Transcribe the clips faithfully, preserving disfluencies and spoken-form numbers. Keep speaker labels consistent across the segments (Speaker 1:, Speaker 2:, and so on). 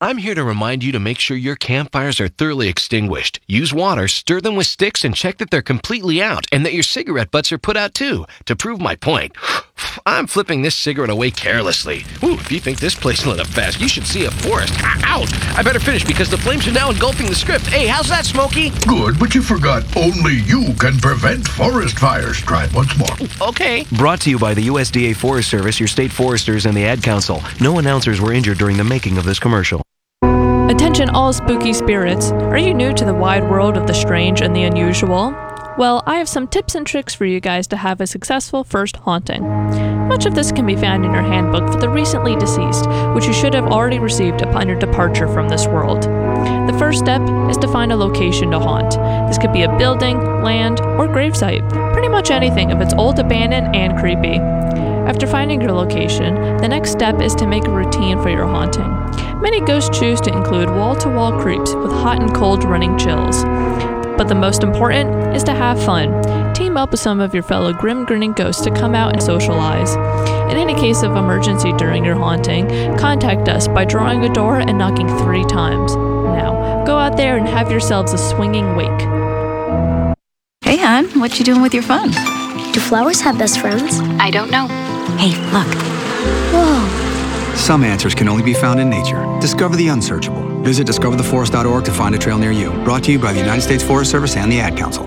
Speaker 1: I'm here to remind you to make sure your campfires are thoroughly extinguished. Use water, stir them with sticks, and check that they're completely out and that your cigarette butts are put out too. To prove my point, I'm flipping this cigarette away carelessly. Ooh, if you think this place lit up fast, you should see a forest. Ouch! I better finish because the flames are now engulfing the script. Hey, how's that, Smokey?
Speaker 2: Good, but you forgot only you can prevent forest fires. Try it once more.
Speaker 1: Okay.
Speaker 3: Brought to you by the U S D A Forest Service, your state foresters, and the Ad Council. No announcers were injured during the making of this commercial.
Speaker 4: Attention all spooky spirits. Are you new to the wide world of the strange and the unusual? Well, I have some tips and tricks for you guys to have a successful first haunting. Much of this can be found in your handbook for the recently deceased, which you should have already received upon your departure from this world. The first step is to find a location to haunt. This could be a building, land, or gravesite. Pretty much anything if it's old, abandoned, and creepy. After finding your location, the next step is to make a routine for your haunting. Many ghosts choose to include wall-to-wall creeps with hot and cold running chills. But the most important is to have fun. Team up with some of your fellow grim grinning ghosts to come out and socialize. In any case of emergency during your haunting, contact us by drawing a door and knocking three times. Now, go out there and have yourselves a swinging wake.
Speaker 5: Hey, hon, what you doing with your phone?
Speaker 6: Do flowers have best friends?
Speaker 5: I don't know. Hey, look.
Speaker 6: Whoa.
Speaker 7: Some answers can only be found in nature. Discover the unsearchable. Visit discover the forest dot org to find a trail near you. Brought to you by the United States Forest Service and the Ad Council.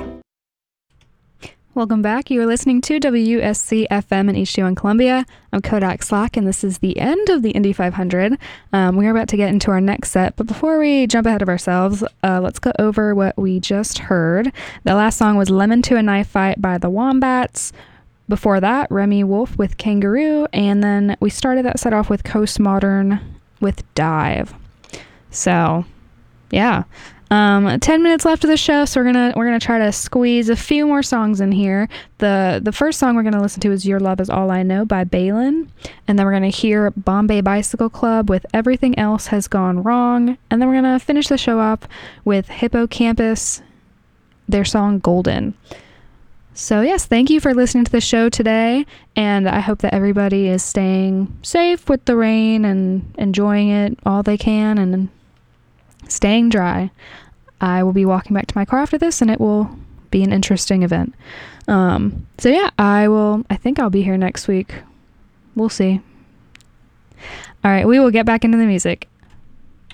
Speaker 8: Welcome back. You are listening to W S C F M in H D one Columbia. I'm Kodak Slack, and this is the end of the Indy five hundred. Um, we are about to get into our next set, but before we jump ahead of ourselves, uh, let's go over what we just heard. The last song was Lemon to a Knife Fight by the Wombats. Before that, Remy Wolf with Kangaroo, and then we started that set off with Coast Modern with Dive. So, yeah. Um, ten minutes left of the show, so we're gonna we're gonna try to squeeze a few more songs in here. The the first song we're gonna listen to is Your Love Is All I Know by Balin, and then we're gonna hear Bombay Bicycle Club with Everything Else Has Gone Wrong, and then we're gonna finish the show up with Hippocampus, their song Golden. So yes, thank you for listening to the show today, and I hope that everybody is staying safe with the rain and enjoying it all they can and staying dry. I will be walking back to my car after this, and it will be an interesting event. Um, so yeah, I will, I think I'll be here next week. We'll see. All right, we will get back into the music.